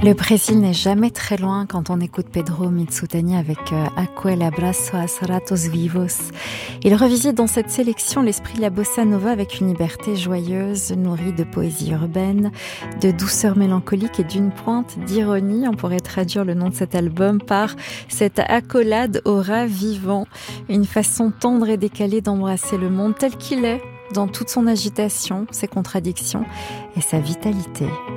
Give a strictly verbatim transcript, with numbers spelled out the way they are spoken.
Le Brésil n'est jamais très loin quand on écoute Pedro Mitsutani avec euh, Aquel abraço a ratos vivos. Il revisite dans cette sélection l'esprit de la bossa nova avec une liberté joyeuse, nourrie de poésie urbaine, de douceur mélancolique et d'une pointe d'ironie. On pourrait traduire le nom de cet album par cette accolade aura vivant, une façon tendre et décalée d'embrasser le monde tel qu'il est, dans toute son agitation, ses contradictions et sa vitalité.